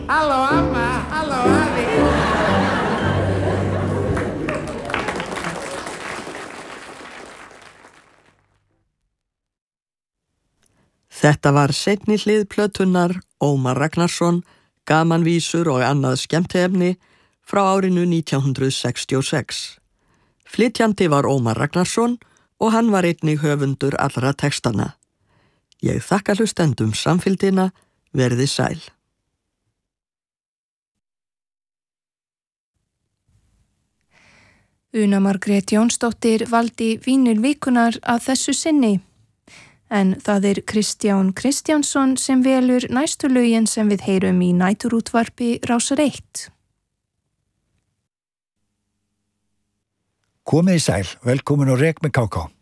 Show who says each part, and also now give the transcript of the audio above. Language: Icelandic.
Speaker 1: Halló amma, halló afi.
Speaker 2: Þetta var seinni hlið plötunnar Ómar Ragnarsson, gamanvísur og annað skemmtiefni frá árinu 1966. Flytjandi var Ómar Ragnarsson og hann var einnig höfundur allra textana. Ég þakka hlustendum samfylgdina, verði sæl.
Speaker 3: Una Margrét Jónsdóttir valdi vínil vikunar að þessu sinni. En það Kristján Kristjánsson sem velur næstu lögin sem við heyrum í næturútvarpi Rásar 1.
Speaker 4: Komið í sæl, velkomin á Rek með KK.